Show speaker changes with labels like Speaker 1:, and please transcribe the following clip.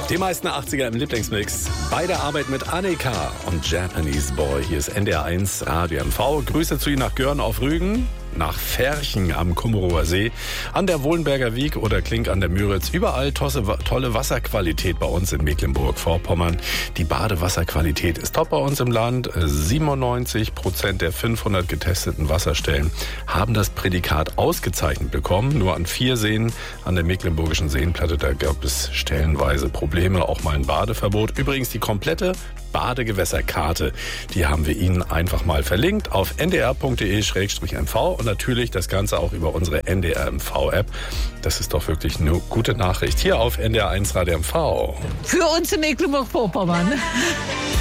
Speaker 1: Die meisten 80er im Lieblingsmix. Bei der Arbeit mit Annika und Japanese Boy. Hier ist NDR1 Radio MV. Grüße zu Ihnen nach Görn auf Rügen, nach Ferchen am Kummerower See, an der Wohlenberger Wiek oder Klink an der Müritz. Überall tolle Wasserqualität bei uns in Mecklenburg-Vorpommern. Die Badewasserqualität ist top bei uns im Land. 97% der 500 getesteten Wasserstellen haben das Prädikat ausgezeichnet bekommen. Nur an 4 Seen an der Mecklenburgischen Seenplatte, da gab es stellenweise Probleme, auch mal ein Badeverbot. Übrigens die komplette Badegewässerkarte, die haben wir Ihnen einfach mal verlinkt auf ndr.de/mv und natürlich das Ganze auch über unsere NDR MV-App. Das ist doch wirklich eine gute Nachricht hier auf NDR1 Radio MV.
Speaker 2: Für uns in Mecklenburg-Vorpommern.